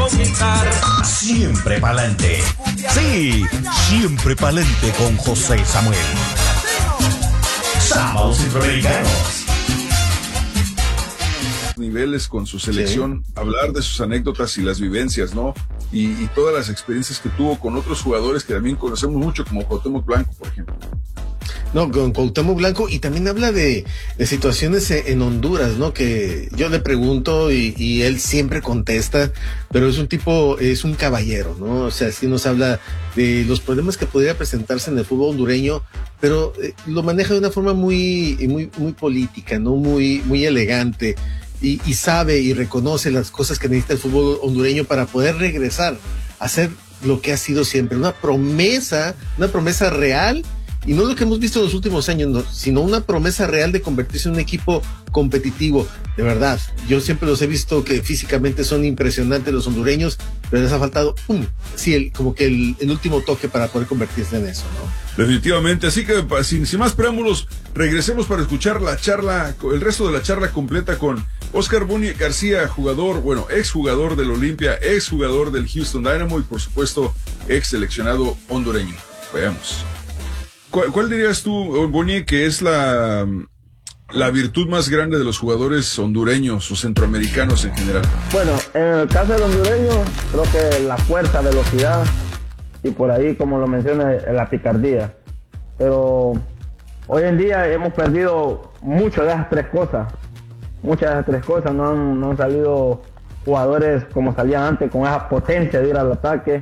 Siempre pa'lante. Sí, siempre pa'lante con José Samuel. Sábados Centroamericanos. Niveles con su selección, sí. Hablar de sus anécdotas y las vivencias, ¿no? Y todas las experiencias que tuvo con otros jugadores que también conocemos mucho, como Cuauhtémoc Blanco, por ejemplo. No, con Cuauhtémoc Blanco, y también habla de situaciones en Honduras, ¿no? Que yo le pregunto y él siempre contesta, pero es un caballero, ¿no? O sea, sí nos habla de los problemas que podría presentarse en el fútbol hondureño, pero lo maneja de una forma muy política, ¿no? Muy elegante. Y sabe y reconoce las cosas que necesita el fútbol hondureño para poder regresar a hacer lo que ha sido siempre, una promesa real, y no lo que hemos visto en los últimos años, no, sino una promesa real de convertirse en un equipo competitivo. De verdad, yo siempre los he visto que físicamente son impresionantes los hondureños, pero les ha faltado como que el último toque para poder convertirse en eso, ¿no? Definitivamente, así que sin más preámbulos, regresemos para escuchar el resto de la charla completa con Oscar Boni García, exjugador del Olimpia, exjugador del Houston Dynamo y por supuesto ex seleccionado hondureño. Veamos. ¿Cuál dirías tú, Boni, que es la virtud más grande de los jugadores hondureños o centroamericanos en general? Bueno, en el caso del hondureño, creo que la fuerza, velocidad y por ahí, como lo menciona, la picardía. Pero hoy en día hemos perdido muchas de esas tres cosas. No han salido jugadores como salían antes, con esa potencia de ir al ataque.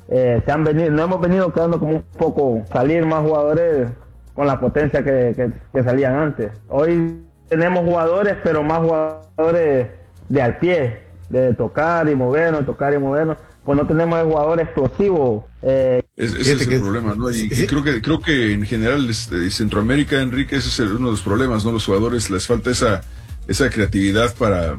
No hemos venido quedando como un poco salir más jugadores con la potencia que salían antes. Hoy tenemos jugadores, pero más jugadores de al pie, de tocar y movernos. Pues no tenemos jugadores explosivos. Ese es el problema, ¿no? Y creo que en general Centroamérica, Enrique, ese es uno de los problemas, ¿no? Los jugadores les falta esa creatividad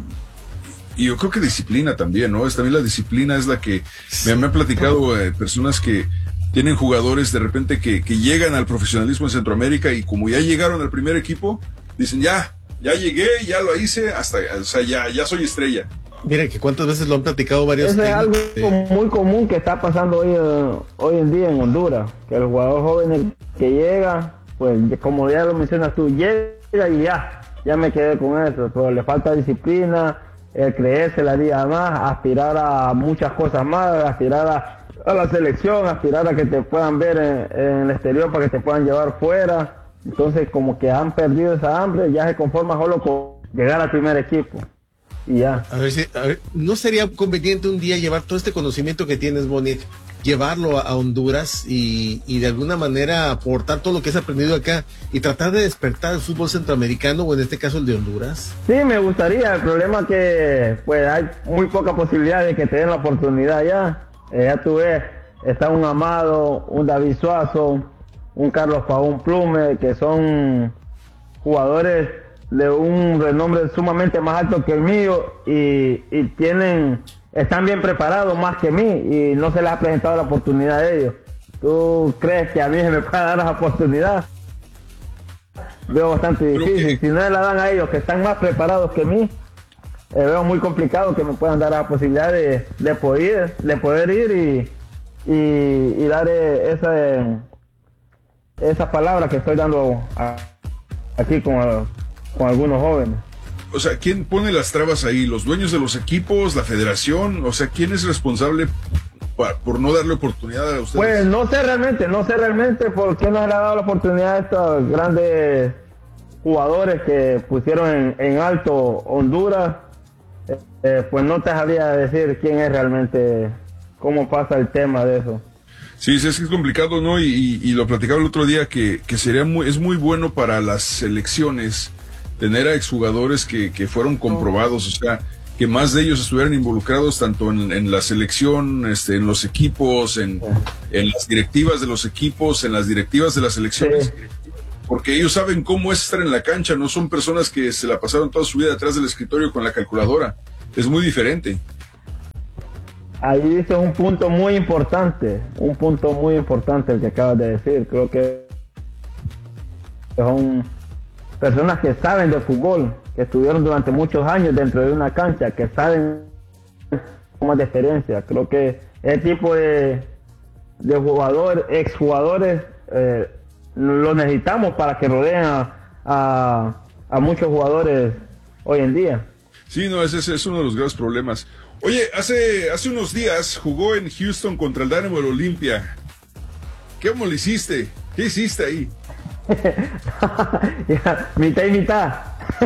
y yo creo que disciplina también, ¿no? También la disciplina es la que me han platicado personas que tienen jugadores de repente que llegan al profesionalismo en Centroamérica y como ya llegaron al primer equipo, dicen ya llegué, ya lo hice, ya soy estrella. Mira que cuántas veces lo han platicado varios. Eso es algo muy común que está pasando hoy en día en Honduras, que el jugador joven que llega, pues como ya lo mencionas tú, llega y ya me quedé con eso, pero le falta disciplina, el creerse la día más, aspirar a muchas cosas más, aspirar a la selección, aspirar a que te puedan ver en el exterior para que te puedan llevar fuera. Entonces como que han perdido esa hambre, ya se conforman solo con llegar al primer equipo y ya. A ver, ¿no sería conveniente un día llevar todo este conocimiento que tienes, Boni, llevarlo a Honduras y de alguna manera aportar todo lo que has aprendido acá y tratar de despertar el fútbol centroamericano, o en este caso el de Honduras? Sí, me gustaría. El problema es que pues hay muy poca posibilidad de que te den la oportunidad ya. Ya tú ves, está un Amado, un David Suazo, un Carlos Pavón Plume, que son jugadores de un renombre sumamente más alto que el mío y están bien preparados más que mí y no se les ha presentado la oportunidad a ellos. ¿Tú crees que a mí se me puede dar la oportunidad? Veo bastante difícil. Si no la dan a ellos que están más preparados que mí, veo muy complicado que me puedan dar la posibilidad de poder ir y dar esa palabra que estoy dando aquí con algunos jóvenes. O sea, ¿quién pone las trabas ahí? ¿Los dueños de los equipos? ¿La federación? O sea, ¿quién es responsable por no darle oportunidad a ustedes? Pues no sé realmente por qué no se le ha dado la oportunidad a estos grandes jugadores que pusieron en alto Honduras. Pues no te sabría decir quién es realmente, cómo pasa el tema de eso. Sí, es que es complicado, ¿no? Y lo platicaba el otro día que es muy bueno para las selecciones tener a exjugadores que fueron comprobados, o sea, que más de ellos estuvieran involucrados tanto en la selección, en los equipos, en las directivas de los equipos, en las directivas de las selecciones. Sí. Porque ellos saben cómo es estar en la cancha, no son personas que se la pasaron toda su vida detrás del escritorio con la calculadora. Es muy diferente. Ahí dices un punto muy importante el que acabas de decir. Creo que son personas que saben de fútbol, que estuvieron durante muchos años dentro de una cancha, que saben más de experiencia. Creo que ese tipo de jugadores, exjugadores, lo necesitamos para que rodeen a muchos jugadores hoy en día. Sí, no, ese es uno de los graves problemas. Oye, hace unos días jugó en Houston contra el Dynamo del Olimpia. ¿Cómo le hiciste? ¿Qué hiciste ahí? Ya, mitad y mitad.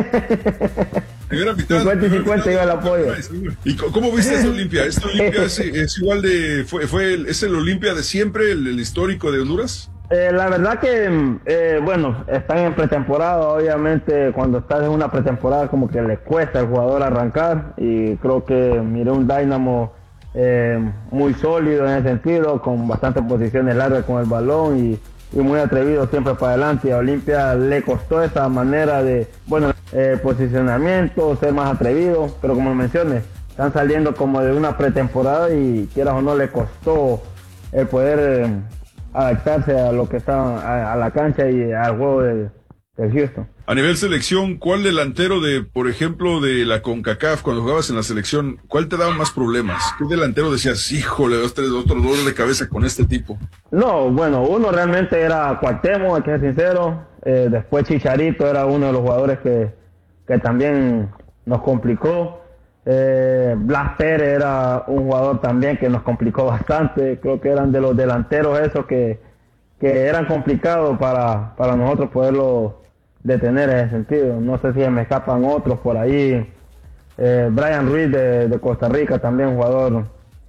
Primera mitad. 50 y 50 iba el apoyo. ¿Y cómo viste esta Olimpia? ¿Esta Olimpia es igual de... ¿Es el Olimpia de siempre, el histórico de Honduras? La verdad que, bueno, están en pretemporada. Obviamente, cuando estás en una pretemporada, como que le cuesta al jugador arrancar. Y creo que miré un Dynamo muy sólido en ese sentido, con bastantes posiciones largas con el balón y muy atrevido siempre para adelante. Y a Olimpia le costó esa manera de, bueno, posicionamiento, ser más atrevido. Pero como mencioné, están saliendo como de una pretemporada y quieras o no, le costó el poder adaptarse a lo que está a la cancha y al juego de Houston. A nivel selección, ¿cuál delantero de, por ejemplo, de la CONCACAF, cuando jugabas en la selección, cuál te daba más problemas? ¿Qué delantero decías, híjole, otro dolor de cabeza con este tipo? No, bueno, uno realmente era Cuauhtémoc, hay que ser sincero. Después Chicharito era uno de los jugadores que también nos complicó. Blas Pérez era un jugador también que nos complicó bastante. Creo que eran de los delanteros esos que eran complicados para nosotros poderlo detener en ese sentido. No sé si me escapan otros por ahí. Brian Ruiz de Costa Rica, también jugador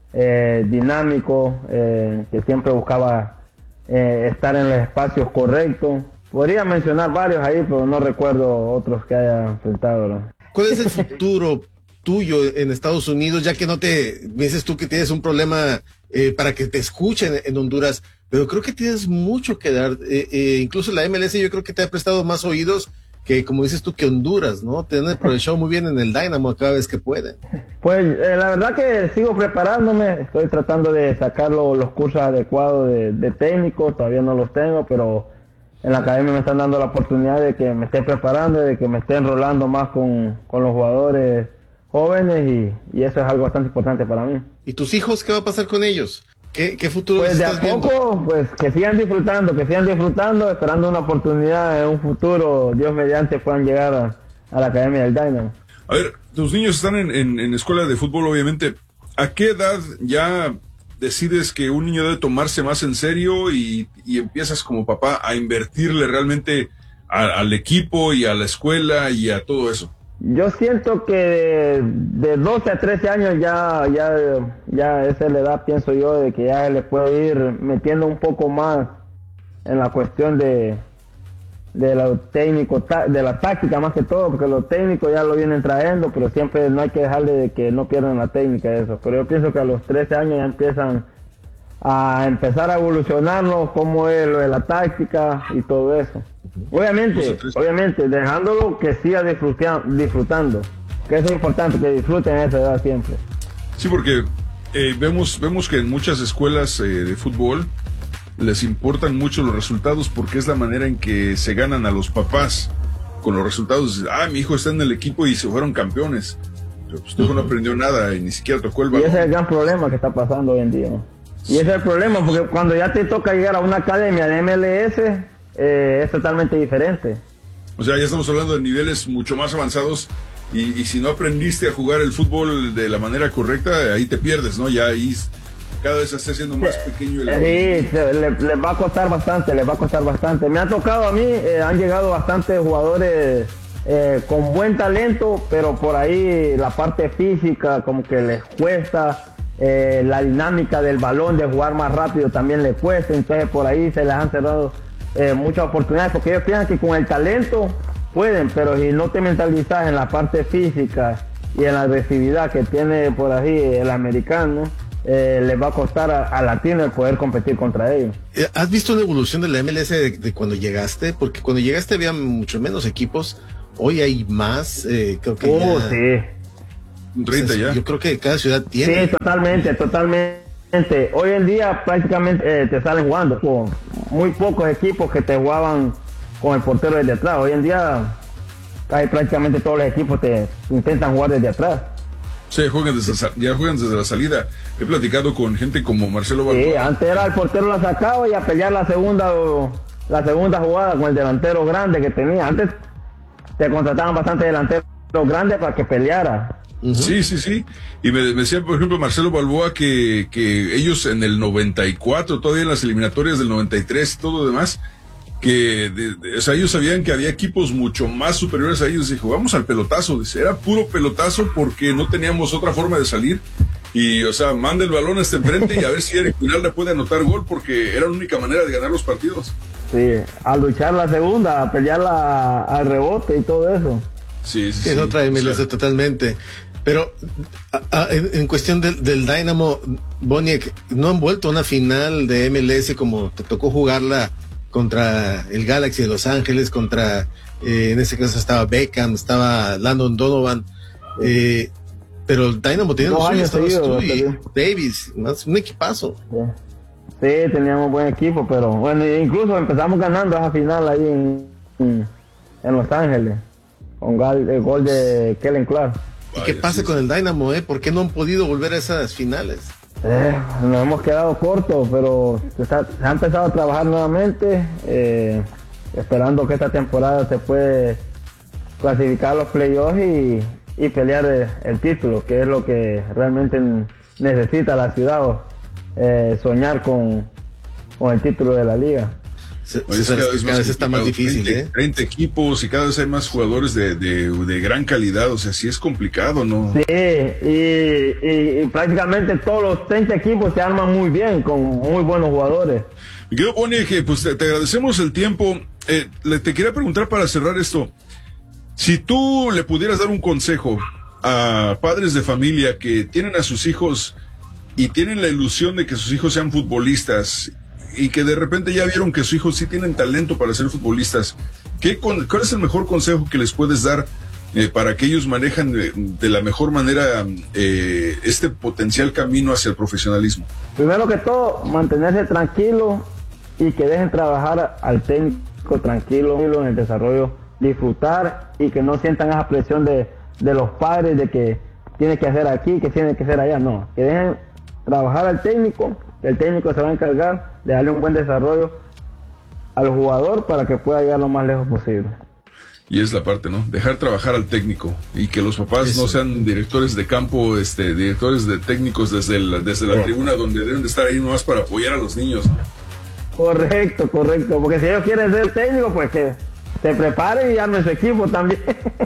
dinámico, que siempre buscaba estar en los espacios correctos. Podría mencionar varios ahí, pero no recuerdo otros que haya enfrentado, ¿no? ¿Cuál es el futuro tuyo en Estados Unidos, ya que no te dices tú que tienes un problema para que te escuchen en Honduras, pero creo que tienes mucho que dar, incluso la MLS yo creo que te ha prestado más oídos que, como dices tú, que Honduras, ¿no? Te han aprovechado muy bien en el Dynamo cada vez que pueden. Pues la verdad que sigo preparándome, estoy tratando de sacar los cursos adecuados de técnico, todavía no los tengo, pero en la academia me están dando la oportunidad de que me esté preparando, de que me esté enrolando más con los jugadores jóvenes y eso es algo bastante importante para mí. ¿Y tus hijos qué va a pasar con ellos? ¿Qué futuro pues estás de a poco, viendo? Pues que sigan disfrutando, esperando una oportunidad en un futuro, Dios mediante, puedan llegar a la academia del Dynamo. A ver, tus niños están en escuela de fútbol, obviamente. ¿A qué edad ya decides que un niño debe tomarse más en serio y empiezas como papá a invertirle realmente al equipo y a la escuela y a todo eso? Yo siento que de 12 a 13 años ya esa es la edad, pienso yo, de que ya le puedo ir metiendo un poco más en la cuestión de lo técnico, de la táctica más que todo, porque lo técnico ya lo vienen trayendo, pero siempre no hay que dejarle de que no pierdan la técnica de eso. Pero yo pienso que a los 13 años ya empiezan a empezar a evolucionarnos, cómo es lo de la táctica y todo eso. Obviamente, dejándolo que siga disfrutando, que eso es importante, que disfruten a esa edad siempre. Sí, porque vemos que en muchas escuelas de fútbol les importan mucho los resultados porque es la manera en que se ganan a los papás con los resultados. Mi hijo está en el equipo y se fueron campeones. Pero pues tu hijo no aprendió nada y ni siquiera tocó el balón. Y ese es el gran problema que está pasando hoy en día, ¿no? Y ese es el problema, porque cuando ya te toca llegar a una academia de MLS, es totalmente diferente. O sea, ya estamos hablando de niveles mucho más avanzados y si no aprendiste a jugar el fútbol de la manera correcta, ahí te pierdes, ¿no? Ya ahí cada vez se está haciendo más pequeño el... Sí, les va a costar bastante. Me ha tocado a mí, han llegado bastantes jugadores con buen talento, pero por ahí la parte física como que les cuesta, la dinámica del balón, de jugar más rápido también les cuesta, entonces por ahí se les han cerrado muchas oportunidades, porque ellos piensan que con el talento pueden, pero si no te mentalizas en la parte física y en la agresividad que tiene por ahí el americano, les va a costar a Latino el poder competir contra ellos. ¿Has visto una evolución de la MLS de cuando llegaste? Porque cuando llegaste había mucho menos equipos, hoy hay más, creo que ya... Sí. 30 ya. Yo creo que cada ciudad tiene. Sí, totalmente. Hoy en día prácticamente te salen jugando con muy pocos equipos que te jugaban con el portero desde atrás. Hoy en día prácticamente todos los equipos te intentan jugar desde atrás. Sí, ya juegan desde la salida. He platicado con gente como Marcelo Sí, Balboa. antes era el portero la sacaba y a pelear la segunda jugada con el delantero grande que tenía. Antes te contrataban bastante delanteros grandes para que peleara. Sí. Y me decía, por ejemplo, Marcelo Balboa que ellos en el 94, todavía en las eliminatorias del 93 y todo lo demás, o sea, ellos sabían que había equipos mucho más superiores a ellos. Y jugamos al pelotazo. Dice, era puro pelotazo porque no teníamos otra forma de salir. Y, o sea, manda el balón hasta enfrente y a ver si Eric Pinal le puede anotar gol porque era la única manera de ganar los partidos. Sí, a luchar la segunda, a pelear al rebote y todo eso. Sí. Es otra MLS totalmente. Pero en cuestión del Dynamo, Boniek, no han vuelto a una final de MLS como te tocó jugarla contra el Galaxy de Los Ángeles, en ese caso estaba Beckham, estaba Landon Donovan, pero el Dynamo tenía los suyos, estabas tú y Davis, más un equipazo. Sí, teníamos buen equipo, pero bueno, incluso empezamos ganando esa final ahí en Los Ángeles, con el gol de Kellen Clark. ¿Y qué pasa con el Dynamo, ¿Por qué no han podido volver a esas finales? Nos hemos quedado cortos, pero se ha empezado a trabajar nuevamente, esperando que esta temporada se puede clasificar a los playoffs y pelear el título, que es lo que realmente necesita la ciudad, soñar con el título de la liga. Cada vez está más difícil, 30 equipos y cada vez hay más jugadores de gran calidad, o sea, sí es complicado, ¿no? Sí, y prácticamente todos los 30 equipos se arman muy bien, con muy buenos jugadores. Yo, Boniek, pues te agradecemos el tiempo. Te quería preguntar para cerrar esto, si tú le pudieras dar un consejo a padres de familia que tienen a sus hijos y tienen la ilusión de que sus hijos sean futbolistas y que de repente ya vieron que sus hijos sí tienen talento para ser futbolistas, ¿cuál es el mejor consejo que les puedes dar para que ellos manejan de la mejor manera este potencial camino hacia el profesionalismo? Primero que todo, mantenerse tranquilo y que dejen trabajar al técnico tranquilo en el desarrollo, disfrutar y que no sientan esa presión de los padres de que tiene que hacer aquí, que tiene que hacer allá. No, que dejen trabajar al técnico. El técnico se va a encargar de darle un buen desarrollo al jugador para que pueda llegar lo más lejos posible. Y es la parte, ¿no? Dejar trabajar al técnico y que los papás no sean directores de campo, directores de técnicos desde la tribuna donde deben de estar ahí nomás para apoyar a los niños. Correcto, porque si ellos quieren ser técnicos, pues que se preparen y armen su equipo también.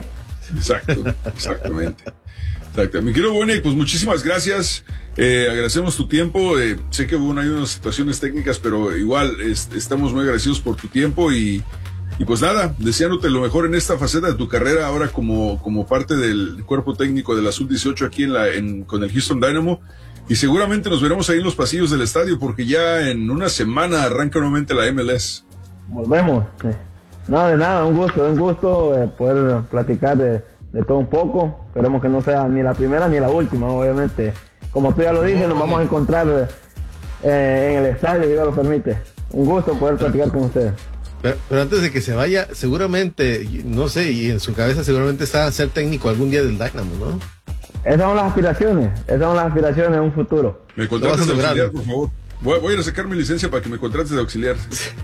Exactamente. Mi querido Boniek, pues muchísimas gracias. Agradecemos tu tiempo. Sé que hubo unas situaciones técnicas, pero igual estamos muy agradecidos por tu tiempo y pues nada, deseándote lo mejor en esta faceta de tu carrera ahora como parte del cuerpo técnico de la Sub-18 aquí con el Houston Dynamo. Y seguramente nos veremos ahí en los pasillos del estadio porque ya en una semana arranca nuevamente la MLS. Volvemos. No, de nada, un gusto poder platicar de todo un poco. Esperemos que no sea ni la primera ni la última, obviamente. Como tú ya lo dices, nos vamos a encontrar en el estadio, si Dios lo permite. Un gusto poder platicar con ustedes. Pero antes de que se vaya, seguramente, no sé, y en su cabeza seguramente está ser técnico algún día del Dynamo, ¿no? Esas son las aspiraciones en un futuro. Me contratas de auxiliar, por favor. Voy a ir a sacar mi licencia para que me contrates de auxiliar.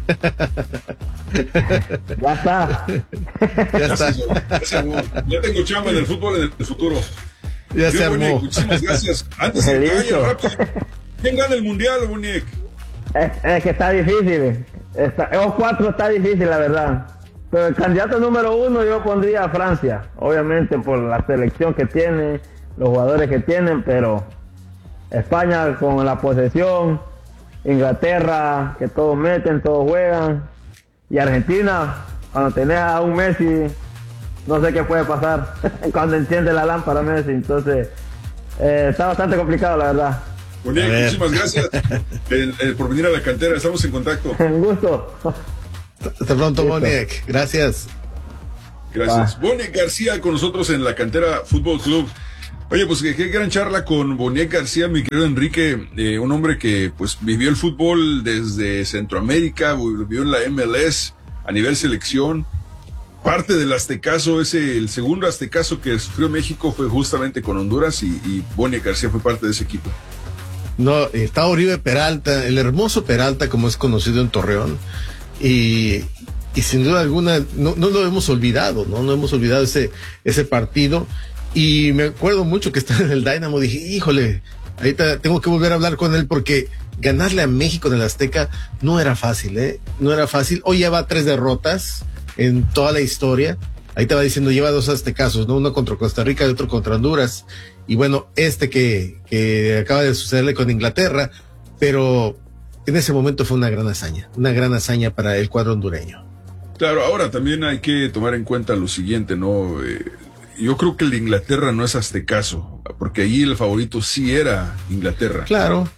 Ya está. Ya tengo chamba en el fútbol en el futuro. Ya se armó. Muchísimas gracias. Antes de que vaya rápido, ¿quién gana el mundial, Boniek? Es que está difícil. Esos cuatro está difícil, la verdad. Pero el candidato número uno yo pondría a Francia. Obviamente por la selección que tiene, los jugadores que tienen, pero España con la posesión, Inglaterra, que todos meten, todos juegan, y Argentina, cuando tenés a un Messi, no sé qué puede pasar cuando enciende la lámpara Messi. Entonces está bastante complicado, la verdad. Boniek, muchísimas gracias por venir a la cantera, estamos en contacto. Un gusto. Hasta pronto, Boniek, gracias. Boniek García con nosotros en la Cantera Fútbol Club. Oye, pues qué gran charla con Boniek García, mi querido Enrique, un hombre que pues vivió el fútbol desde Centroamérica, vivió en la MLS a nivel selección parte del aztecaso, el segundo aztecaso que sufrió México fue justamente con Honduras y Boniek García fue parte de ese equipo. No, está Oribe Peralta, el hermoso Peralta, como es conocido en Torreón, y sin duda alguna no lo hemos olvidado, no hemos olvidado ese partido. Y me acuerdo mucho que estaba en el Dynamo, dije, híjole, ahorita tengo que volver a hablar con él porque ganarle a México en el Azteca no era fácil, no era fácil. Hoy lleva 3 derrotas en toda la historia. Ahí te va diciendo, lleva 2 aztecazos, ¿no? Uno contra Costa Rica y otro contra Honduras. Y bueno, que acaba de sucederle con Inglaterra, pero en ese momento fue una gran hazaña para el cuadro hondureño. Claro, ahora también hay que tomar en cuenta lo siguiente, ¿no? Yo creo que el de Inglaterra no es aztecaso, porque allí el favorito sí era Inglaterra. Claro.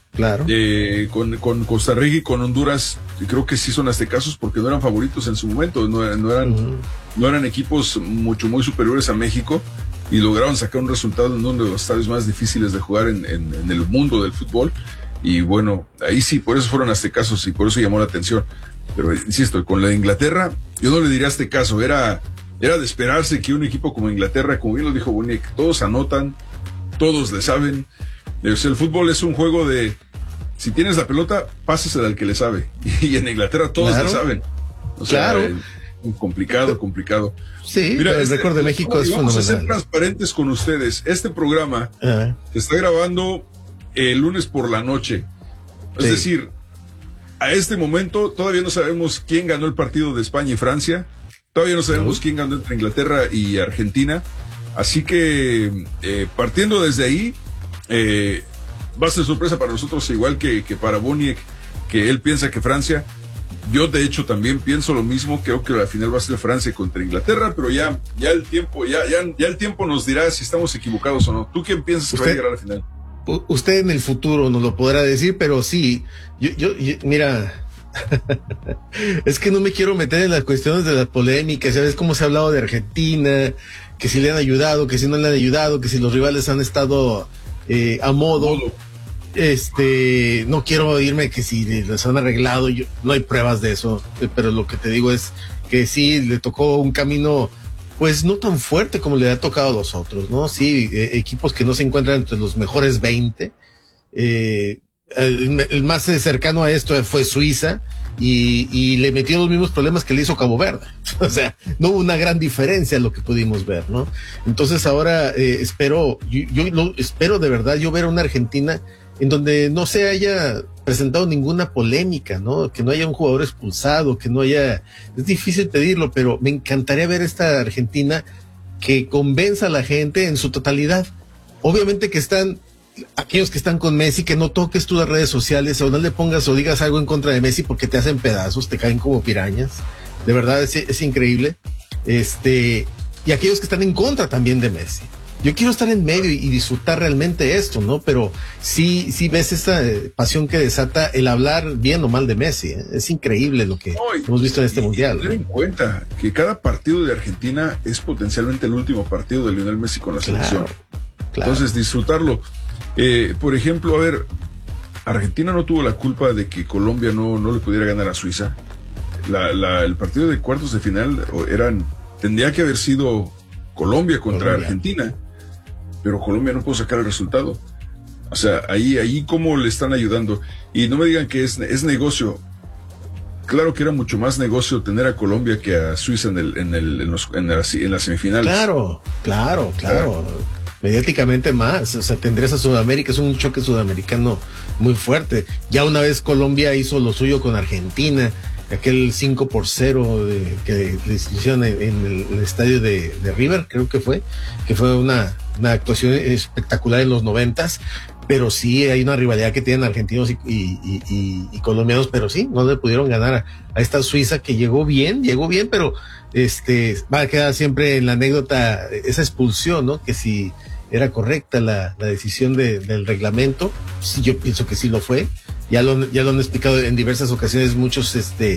Con Costa Rica y con Honduras, creo que sí son aztecazos porque no eran favoritos en su momento, no eran equipos muy superiores a México y lograron sacar un resultado en uno de los estadios más difíciles de jugar en el mundo del fútbol. Y bueno, ahí sí, por eso fueron aztecazos y por eso llamó la atención. Pero insisto, con la de Inglaterra, yo no le diría aztecaso, era de esperarse que un equipo como Inglaterra, como bien lo dijo Boniek, todos anotan, todos le saben. O sea, el fútbol es un juego de, si tienes la pelota, pásasela al que le sabe. Y en Inglaterra todos le saben. O sea, complicado. Sí, mira, el récord de México es fenomenal. Vamos a ser transparentes con ustedes. Este programa se está grabando el lunes por la noche. Es decir, a este momento todavía no sabemos quién ganó el partido de España y Francia. Todavía no sabemos quién ganó entre Inglaterra y Argentina. Así que, partiendo desde ahí, va a ser sorpresa para nosotros, igual que para Boniek, que él piensa que Francia. Yo, de hecho, también pienso lo mismo. Creo que la final va a ser Francia contra Inglaterra, pero ya el tiempo nos dirá si estamos equivocados o no. ¿Tú quién piensas que va a llegar a la final? Usted en el futuro nos lo podrá decir, pero sí, yo mira, es que no me quiero meter en las cuestiones de las polémicas. ¿Sabes cómo se ha hablado de Argentina? Que si le han ayudado, que si no le han ayudado, que si los rivales han estado a modo. No quiero irme que si les han arreglado, no hay pruebas de eso, pero lo que te digo es que sí le tocó un camino pues no tan fuerte como le ha tocado a los otros, ¿no? Sí, equipos que no se encuentran entre los mejores 20. El más cercano a esto fue Suiza y le metió los mismos problemas que le hizo Cabo Verde. O sea, no hubo una gran diferencia en lo que pudimos ver, ¿no? Entonces ahora espero de verdad yo ver a una Argentina en donde no se haya presentado ninguna polémica, ¿no? Que no haya un jugador expulsado, que no haya... Es difícil pedirlo, pero me encantaría ver esta Argentina que convenza a la gente en su totalidad. Obviamente que están aquellos que están con Messi, que no toques tú las redes sociales o no le pongas o digas algo en contra de Messi porque te hacen pedazos, te caen como pirañas. De verdad es increíble. Y aquellos que están en contra también de Messi. Yo quiero estar en medio y disfrutar realmente esto, ¿no? Pero sí ves esta pasión que desata el hablar bien o mal de Messi. Es increíble lo que hemos visto en este mundial. Tener en cuenta que cada partido de Argentina es potencialmente el último partido de Lionel Messi con la selección. Claro. Entonces, disfrutarlo. Por ejemplo, a ver, Argentina no tuvo la culpa de que Colombia no le pudiera ganar a Suiza. El partido de cuartos de final tendría que haber sido Colombia contra Argentina, pero Colombia no pudo sacar el resultado. O sea, ahí cómo le están ayudando. Y no me digan que es negocio. Claro que era mucho más negocio tener a Colombia que a Suiza en las semifinales. Claro. Mediáticamente más, o sea, tendrías a Sudamérica, es un choque sudamericano muy fuerte. Ya una vez Colombia hizo lo suyo con Argentina, aquel 5-0 que le hicieron en el estadio de River, creo que fue una actuación espectacular en los 90s, pero sí hay una rivalidad que tienen argentinos y colombianos, pero sí, no le pudieron ganar a esta Suiza que llegó bien, pero va a quedar siempre en la anécdota esa expulsión, ¿no? Que si era correcta la decisión del reglamento. Sí, yo pienso que sí lo fue. Ya lo han explicado en diversas ocasiones muchos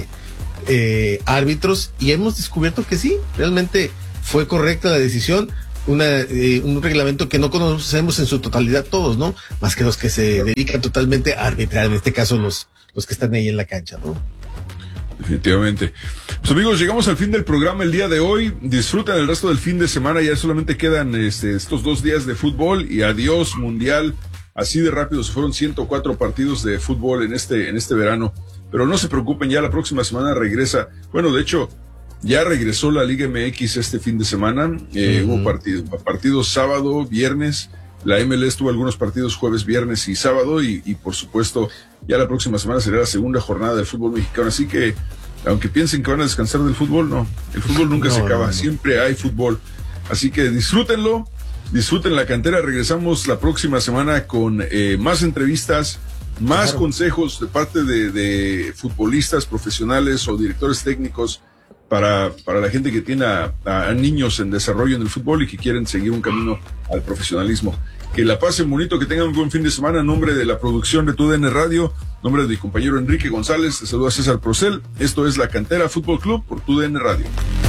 árbitros y hemos descubierto que sí, realmente fue correcta la decisión. Un reglamento que no conocemos en su totalidad todos, ¿no? Más que los que se dedican totalmente a arbitrar, en este caso los que están ahí en la cancha, ¿no? Definitivamente. Pues amigos, llegamos al fin del programa el día de hoy. Disfruten el resto del fin de semana. Ya solamente quedan estos 2 días de fútbol y adiós mundial. Así de rápido se fueron 104 partidos de fútbol en este verano. Pero no se preocupen, ya la próxima semana regresa. Bueno, de hecho, ya regresó la Liga MX este fin de semana. Hubo partidos sábado, viernes. La MLS tuvo algunos partidos jueves, viernes y sábado. Y por supuesto, ya la próxima semana será la segunda jornada del fútbol mexicano. Así que, aunque piensen que van a descansar del fútbol, no. El fútbol nunca se acaba. Siempre hay fútbol. Así que disfrútenlo. Disfruten la cantera. Regresamos la próxima semana con más entrevistas, más consejos de parte de futbolistas profesionales o directores técnicos para la gente que tiene a niños en desarrollo en el fútbol y que quieren seguir un camino al profesionalismo. Que la pasen bonito, que tengan un buen fin de semana. En nombre de la producción de TUDN Radio, en nombre de mi compañero Enrique González, te saluda César Procel. Esto es La Cantera Fútbol Club por TUDN Radio.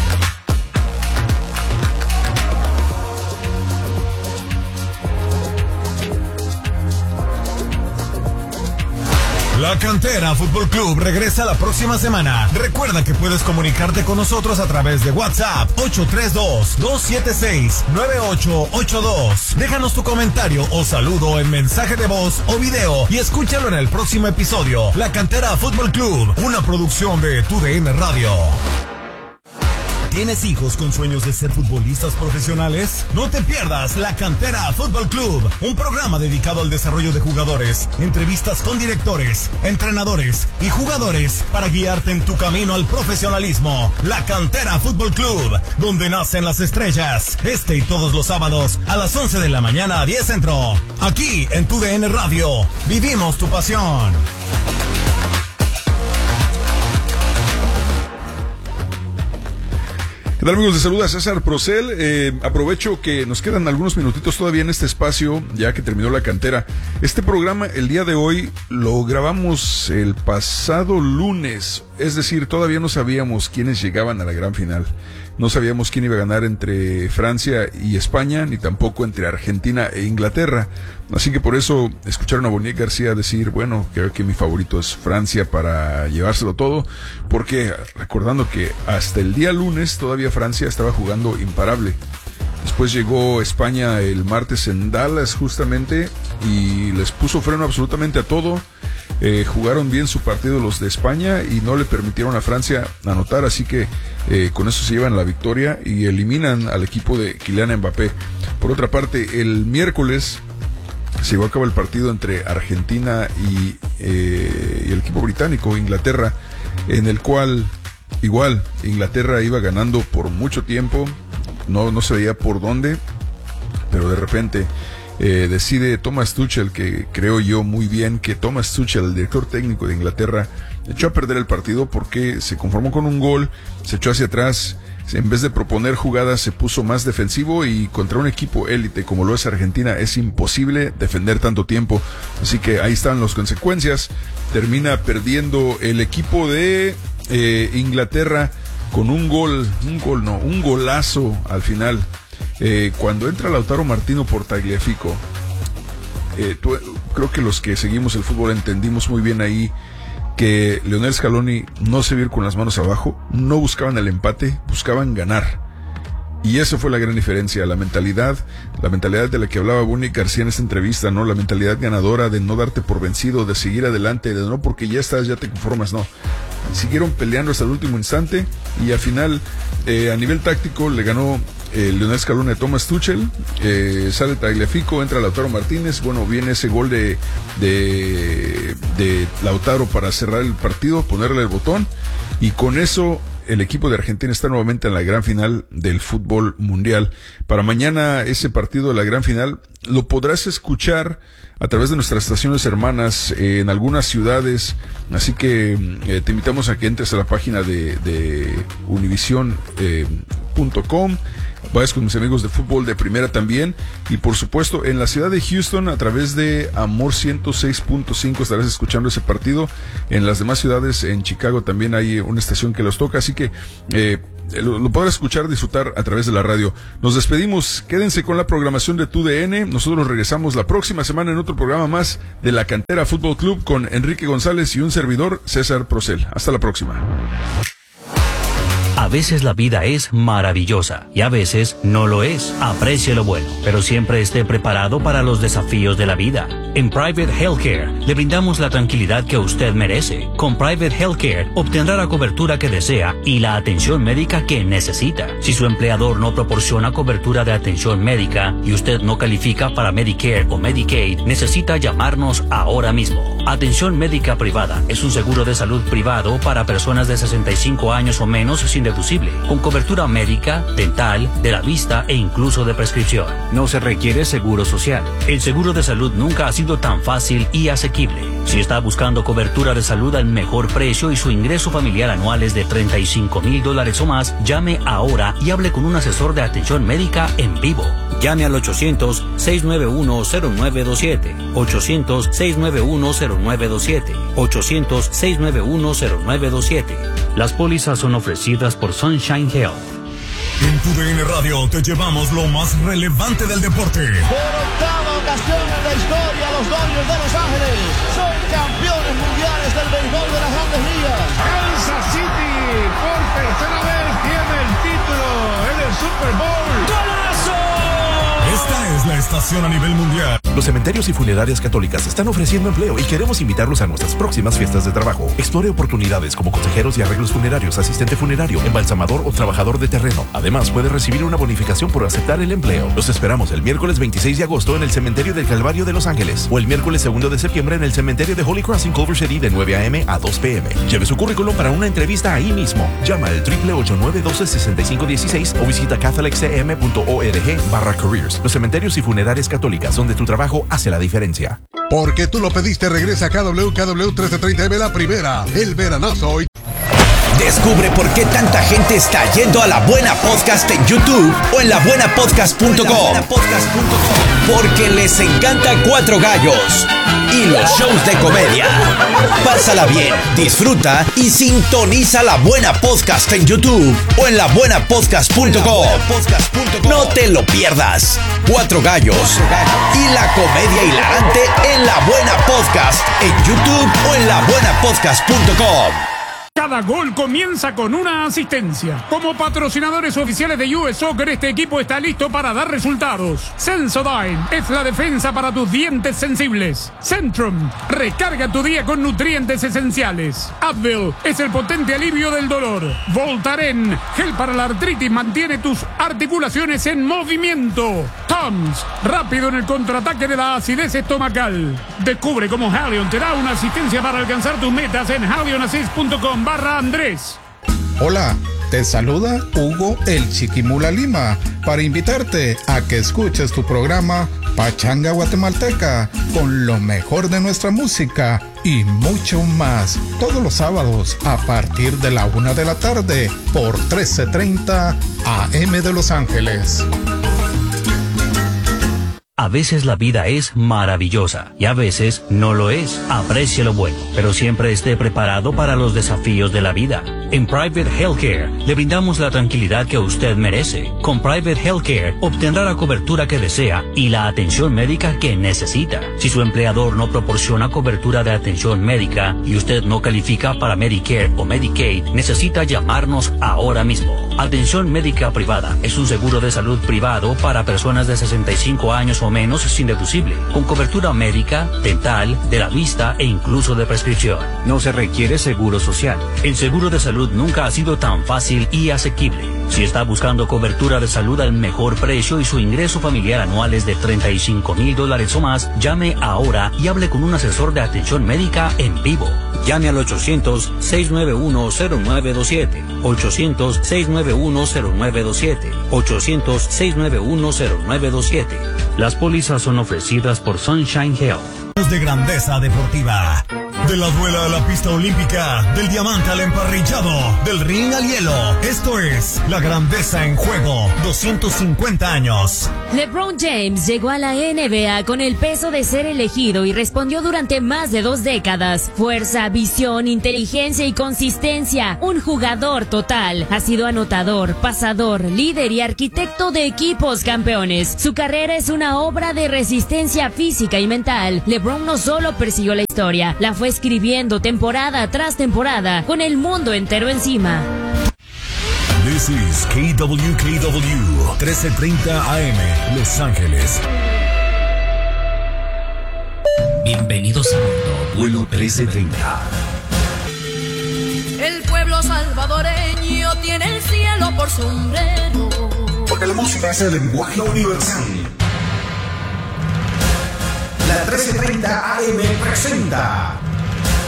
La Cantera Fútbol Club regresa la próxima semana. Recuerda que puedes comunicarte con nosotros a través de WhatsApp 832-276-9882. Déjanos tu comentario o saludo en mensaje de voz o video y escúchalo en el próximo episodio. La Cantera Fútbol Club, una producción de TUDN Radio. ¿Tienes hijos con sueños de ser futbolistas profesionales? No te pierdas La Cantera Fútbol Club, un programa dedicado al desarrollo de jugadores, entrevistas con directores, entrenadores y jugadores para guiarte en tu camino al profesionalismo. La Cantera Fútbol Club, donde nacen las estrellas. Y todos los sábados a las 11 de la mañana a 10 centro. Aquí en TUDN Radio, vivimos tu pasión. ¿Qué tal, amigos? Les saluda César Procel. Aprovecho que nos quedan algunos minutitos todavía en este espacio, ya que terminó la cantera. Este programa, el día de hoy, lo grabamos el pasado lunes. Es decir, todavía no sabíamos quiénes llegaban a la gran final. No sabíamos quién iba a ganar entre Francia y España, ni tampoco entre Argentina e Inglaterra. Así que por eso escucharon a Boniek García decir, bueno, creo que mi favorito es Francia para llevárselo todo, porque recordando que hasta el día lunes todavía Francia estaba jugando imparable. Después llegó España el martes en Dallas justamente y les puso freno absolutamente a todo. Jugaron bien su partido los de España y no le permitieron a Francia anotar, así que con eso se llevan la victoria y eliminan al equipo de Kylian Mbappé. Por otra parte, el miércoles se llevó a cabo el partido entre Argentina y el equipo británico, Inglaterra, en el cual igual Inglaterra iba ganando por mucho tiempo, no se veía por dónde, pero de repente decide Thomas Tuchel, que creo yo muy bien que Thomas Tuchel, el director técnico de Inglaterra, echó a perder el partido porque se conformó con un gol, se echó hacia atrás, en vez de proponer jugadas se puso más defensivo y contra un equipo élite como lo es Argentina es imposible defender tanto tiempo, así que ahí están las consecuencias. Termina perdiendo el equipo de Inglaterra con un golazo al final. Cuando entra Lautaro Martino por Tagliafico, creo que los que seguimos el fútbol entendimos muy bien ahí que Lionel Scaloni no se vio con las manos abajo, no buscaban el empate, buscaban ganar. Y esa fue la gran diferencia, la mentalidad de la que hablaba Boniek García en esta entrevista, ¿no? La mentalidad ganadora de no darte por vencido, de seguir adelante, de no porque ya estás, ya te conformas, no. Siguieron peleando hasta el último instante y al final, a nivel táctico, le ganó Lionel Scaloni a Thomas Tuchel. Sale Tagliafico, entra Lautaro Martínez. Bueno, viene ese gol de Lautaro para cerrar el partido, ponerle el botón, y con eso el equipo de Argentina está nuevamente en la gran final del fútbol mundial. Para mañana ese partido de la gran final lo podrás escuchar a través de nuestras estaciones hermanas en algunas ciudades, así que te invitamos a que entres a la página de Univision.com. Vayas con mis amigos de Fútbol de Primera también. Y por supuesto, en la ciudad de Houston, a través de Amor 106.5 estarás escuchando ese partido. En las demás ciudades, en Chicago también hay una estación que los toca, así que lo podrás escuchar, disfrutar a través de la radio. Nos despedimos, quédense con la programación de TUDN. Nosotros regresamos la próxima semana en otro programa más de la Cantera Fútbol Club con Enrique González y un servidor, César Procel. Hasta la próxima. A veces la vida es maravillosa y a veces no lo es. Aprecie lo bueno, pero siempre esté preparado para los desafíos de la vida. En Private Healthcare le brindamos la tranquilidad que usted merece. Con Private Healthcare obtendrá la cobertura que desea y la atención médica que necesita. Si su empleador no proporciona cobertura de atención médica y usted no califica para Medicare o Medicaid, necesita llamarnos ahora mismo. Atención médica privada es un seguro de salud privado para personas de 65 años o menos sin deducible, con cobertura médica, dental, de la vista e incluso de prescripción. No se requiere seguro social. El seguro de salud nunca ha sido tan fácil y asequible. Si está buscando cobertura de salud al mejor precio y su ingreso familiar anual es de $35,000 o más, llame ahora y hable con un asesor de atención médica en vivo. Llame al 800-691-0927, 800-691-0927, 800-691-0927. Las pólizas son ofrecidas por Sunshine Health. En TUDN Radio te llevamos lo más relevante del deporte. Por octava ocasión en la historia, los Dodgers de Los Ángeles son campeones mundiales del béisbol de las Grandes Ligas. Kansas City por tercera vez tiene el título en el Super Bowl. ¡Golazo! Esta es la estación a nivel mundial. Los cementerios y funerarias católicas están ofreciendo empleo y queremos invitarlos a nuestras próximas fiestas de trabajo. Explore oportunidades como consejeros y arreglos funerarios, asistente funerario, embalsamador o trabajador de terreno. Además, puede recibir una bonificación por aceptar el empleo. Los esperamos el miércoles 26 de agosto en el Cementerio del Calvario de Los Ángeles o el miércoles 2 de septiembre en el Cementerio de Holy Cross en Culver City de 9 a.m. a 2 p.m. Lleve su currículum para una entrevista ahí mismo. Llama al 888-912-6516 o visita catholiccm.org/careers. Los cementerios y funerarias católicas, donde tu trabajo hace la diferencia. Porque tú lo pediste, regresa a KW 1330M la primera, el veranazo hoy. Descubre por qué tanta gente está yendo a La Buena Podcast en YouTube o en labuenapodcast.com. Porque les encanta Cuatro Gallos y los shows de comedia. Pásala bien, disfruta y sintoniza La Buena Podcast en YouTube o en labuenapodcast.com. No te lo pierdas. Cuatro Gallos y la comedia hilarante en La Buena Podcast en YouTube o en labuenapodcast.com. Cada gol comienza con una asistencia. Como patrocinadores oficiales de US Soccer, este equipo está listo para dar resultados. Sensodyne es la defensa para tus dientes sensibles. Centrum, recarga tu día con nutrientes esenciales. Advil es el potente alivio del dolor. Voltaren, gel para la artritis, mantiene tus articulaciones en movimiento. Tums, rápido en el contraataque de la acidez estomacal. Descubre cómo Halion te da una asistencia para alcanzar tus metas en halionassist.com/Andrés. Hola, te saluda Hugo el Chiquimula Lima para invitarte a que escuches tu programa Pachanga Guatemalteca con lo mejor de nuestra música y mucho más todos los sábados a partir de la 1 de la tarde por 1330 AM de Los Ángeles. A veces la vida es maravillosa y a veces no lo es. Aprecie lo bueno, pero siempre esté preparado para los desafíos de la vida. En Private Healthcare le brindamos la tranquilidad que usted merece. Con Private Healthcare obtendrá la cobertura que desea y la atención médica que necesita. Si su empleador no proporciona cobertura de atención médica y usted no califica para Medicare o Medicaid, necesita llamarnos ahora mismo. Atención médica privada es un seguro de salud privado para personas de 65 años o menos sin deducible, con cobertura médica, dental, de la vista e incluso de prescripción. No se requiere seguro social. El seguro de salud nunca ha sido tan fácil y asequible. Si está buscando cobertura de salud al mejor precio y su ingreso familiar anual es de $35,000 o más, llame ahora y hable con un asesor de atención médica en vivo. Llame al 800-691-0927, 800-691-0927, 800-691-0927. Las pólizas son ofrecidas por Sunshine Health. de grandeza deportiva. De la duela a la pista olímpica, del diamante al emparrillado, del ring al hielo. Esto es la grandeza en juego. 250 años. LeBron James llegó a la NBA con el peso de ser elegido y respondió durante más de 2 décadas. Fuerza, visión, inteligencia y consistencia. Un jugador total. Ha sido anotador, pasador, líder y arquitecto de equipos campeones. Su carrera es una obra de resistencia física y mental. LeBron no solo persiguió la historia, la fue escribiendo temporada tras temporada, con el mundo entero encima. This is KWKW 1330 AM, Los Ángeles. Bienvenidos a bordo, vuelo 1330. El pueblo salvadoreño tiene el cielo por sombrero. Porque la música es el lenguaje universal. La 1330 AM presenta